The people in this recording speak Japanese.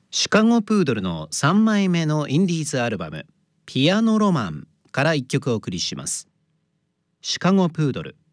シカゴプードルの3枚目のインディーズアルバム「ピアノロマン」から1曲お送りします。シカゴプードル